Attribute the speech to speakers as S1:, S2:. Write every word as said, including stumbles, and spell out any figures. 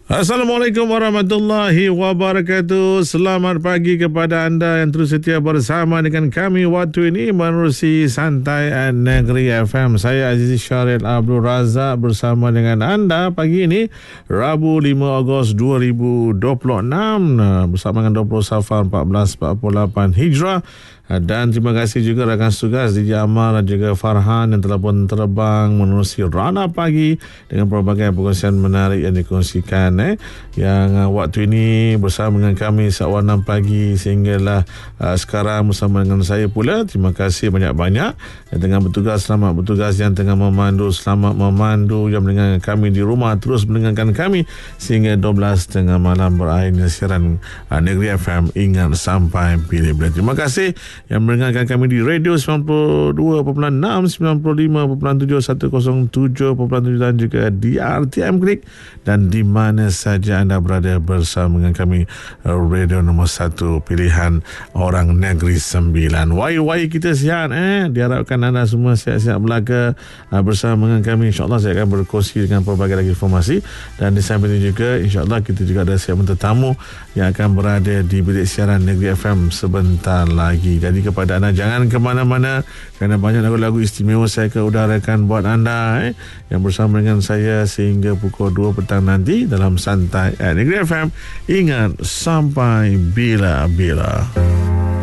S1: Assalamualaikum warahmatullahi wabarakatuh. Selamat pagi kepada anda yang terus setia bersama dengan kami waktu ini menerusi Santai Negeri F M. Saya Azizi Syaril Abdul Razak bersama dengan anda pagi ini Rabu lima Ogos dua ribu dua puluh enam bersama dengan dua puluh Safar empat belas empat puluh lapan Hijrah. Dan terima kasih juga rakan tugas D J Amal dan juga Farhan yang telah pun terbang menerusi Rana Pagi dengan pelbagai perkongsian menarik yang dikongsikan eh, yang uh, waktu ini bersama dengan kami sejak enam pagi sehinggalah uh, sekarang bersama dengan saya pula. Terima kasih banyak-banyak yang tengah bertugas. Selamat bertugas yang tengah memandu, selamat memandu yang mendengarkan kami di rumah, terus mendengarkan kami sehingga dua belas tiga puluh malam berakhirnya siaran uh, Negeri F M. Ingat sampai bila-bila. Terima kasih yang mendengarkan kami di radio sembilan puluh dua perpuluhan enam, sembilan puluh lima perpuluhan tujuh, seratus tujuh perpuluhan tujuh dan juga di R T M Klik dan di mana saja anda berada bersama dengan kami, radio nombor satu pilihan orang Negeri Sembilan. Wai-wai kita sihat eh. Diharapkan anda semua sihat-sihat belaka uh, bersama dengan kami. InsyaAllah saya akan berkongsi dengan pelbagai lagi informasi dan di samping itu juga insyaAllah kita juga ada segmen tetamu yang akan berada di bilik siaran Negeri F M sebentar lagi. Jadi kepada anda jangan ke mana-mana kerana banyak lagu-lagu istimewa saya akan udarakan buat anda eh, yang bersama dengan saya sehingga pukul dua petang nanti dalam Santai at Negeri F M. Ingat sampai bila-bila.